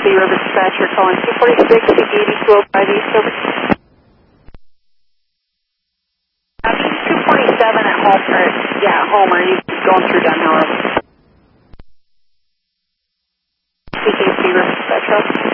River Dispatcher calling 246 CB 205 East over. 247 at Homer. Yeah, Homer. He's going through Dunhill. CKC River Dispatcher.